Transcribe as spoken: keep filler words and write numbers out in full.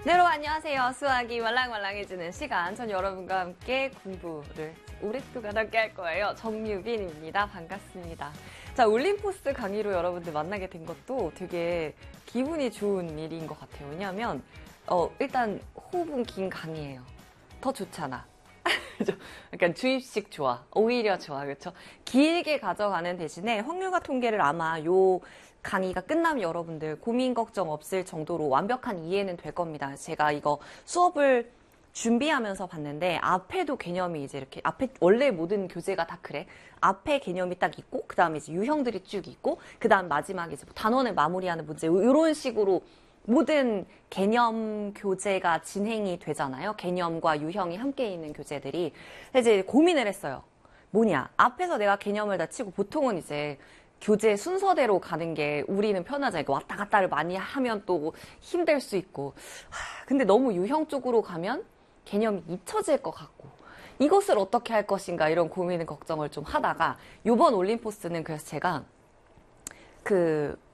네, 여러분 안녕하세요. 수학이 말랑말랑해지는 시간. 전 여러분과 함께 공부를 오랫동안 함께 할 거예요. 정유빈입니다. 반갑습니다. 자, 올림포스 강의로 여러분들 만나게 된 것도 되게 기분이 좋은 일인 것 같아요. 왜냐하면 어, 일단 호흡은 긴 강의예요. 더 좋잖아. 약간 주입식 좋아. 오히려 좋아. 그렇죠? 길게 가져가는 대신에 확률과 통계를 아마 요 강의가 끝나면 여러분들 고민 걱정 없을 정도로 완벽한 이해는 될 겁니다. 제가 이거 수업을 준비하면서 봤는데 앞에도 개념이 이제 이렇게 앞에 원래 모든 교재가 다 그래. 앞에 개념이 딱 있고 그 다음에 이제 유형들이 쭉 있고 그 다음 마지막에 이제 단원을 마무리하는 문제 이런 식으로 모든 개념 교재가 진행이 되잖아요. 개념과 유형이 함께 있는 교재들이. 이제 고민을 했어요. 뭐냐? 앞에서 내가 개념을 다 치고 보통은 이제 교재 순서대로 가는 게 우리는 편하잖아요. 왔다 갔다를 많이 하면 또 힘들 수 있고. 하, 근데 너무 유형 쪽으로 가면 개념이 잊혀질 것 같고. 이것을 어떻게 할 것인가 이런 고민을 걱정을 좀 하다가 요번 올림포스는 그래서 제가 그